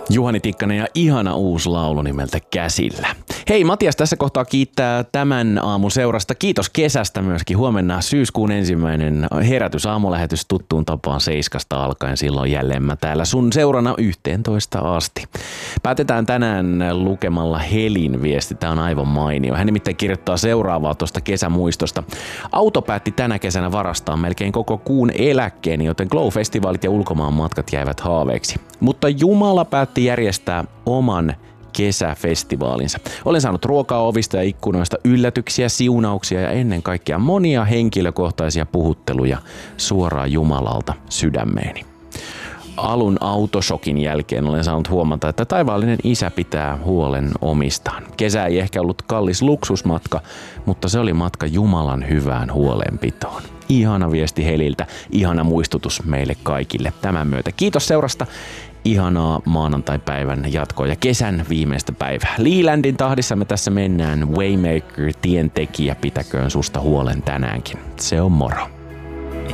Juhani Tikkanen ja ihana uusi laulu nimeltä Käsillä. Hei, Matias tässä kohtaa kiittää tämän aamun seurasta. Kiitos kesästä myöskin. Huomenna syyskuun 1. herätys aamulähetys tuttuun tapaan 7 alkaen. Silloin jälleen mä täällä sun seurana 11 asti. Päätetään tänään lukemalla Helin viesti. Tää on aivan mainio. Hän nimittäin kirjoittaa seuraavaa tuosta kesämuistosta. Auto päätti tänä kesänä varastaa melkein koko kuun eläkkeen, joten Glow-festivaalit ja ulkomaan matkat jäivät haaveeksi. Mutta Jumala päätti järjestää oman kesäfestivaalinsa. Olen saanut ruokaa ovista ja ikkunoista, yllätyksiä, siunauksia ja ennen kaikkea monia henkilökohtaisia puhutteluja suoraan Jumalalta sydämeeni. Alun autoshokin jälkeen olen saanut huomata, että taivaallinen isä pitää huolen omistaan. Kesä ei ehkä ollut kallis luksusmatka, mutta se oli matka Jumalan hyvään huolenpitoon. Ihana viesti Heliltä, ihana muistutus meille kaikille tämän myötä. Kiitos seurasta. Ihanaa maanantaipäivän jatkoa ja kesän viimeistä päivää. Leelandin tahdissa me tässä mennään. Waymaker, tientekijä, pitäköön susta huolen tänäänkin. Se on moro.